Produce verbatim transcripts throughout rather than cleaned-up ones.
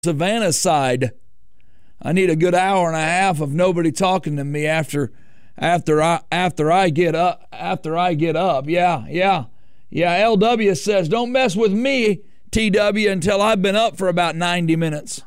Savannah side. I need a good hour and a half of nobody talking to me after after I after I get up after I get up. Yeah, yeah. Yeah, L W says, don't mess with me, T W, until I've been up for about ninety minutes.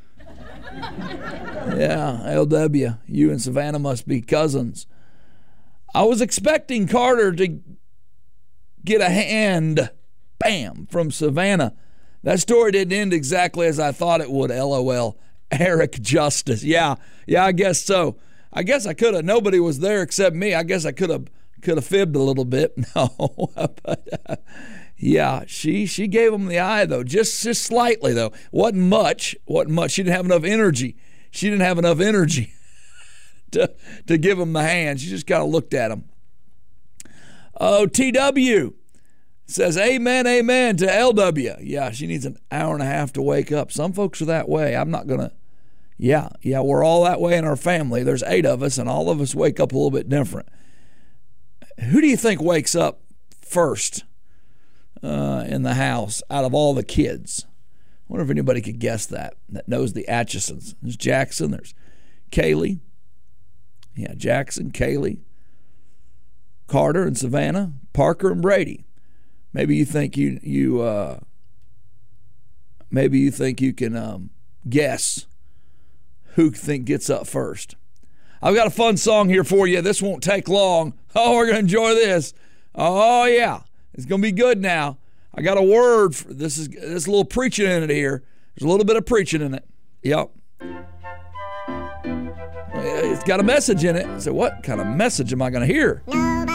Yeah, L W, you and Savannah must be cousins. I was expecting Carter to get a hand, bam, from Savannah. That story didn't end exactly as I thought it would, LOL. Eric Justice. Yeah, yeah, I guess so. I guess I could have. Nobody was there except me. I guess I could have could have fibbed a little bit. No, but uh, yeah, she she gave him the eye though, just just slightly though. Wasn't much. Wasn't much. She didn't have enough energy. She didn't have enough energy to to give him the hand. She just kind of looked at him. Oh, T W says amen, amen to L W. Yeah, she needs an hour and a half to wake up. Some folks are that way. I'm not gonna. Yeah, yeah, we're all that way in our family. There's eight of us, and all of us wake up a little bit different. Who do you think wakes up first uh, in the house out of all the kids? I wonder if anybody could guess that, that knows the Atchisons. There's Jackson, there's Kaylee. Yeah, Jackson, Kaylee, Carter and Savannah, Parker and Brady. Maybe you think you you uh, maybe you think you can um, guess who think gets up first. I've got a fun song here for you. This won't take long. Oh, we're gonna enjoy this. Oh yeah, it's gonna be good now. I got a word for this. Is there's a little preaching in it here. There's a little bit of preaching in it. Yep. It's got a message in it. So what kind of message am I gonna hear? No.